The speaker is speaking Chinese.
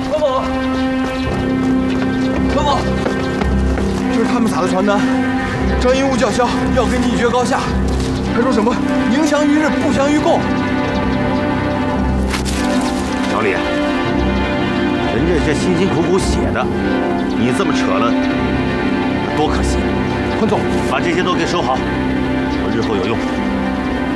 关某，关某，这是他们撒的传单，张英务叫嚣要跟你一决高下，还说什么宁降于日，不降于共。 小李，人家这辛辛苦苦写的，你这么扯了，多可惜！ 关总， 把这些都给收好，我日后有用。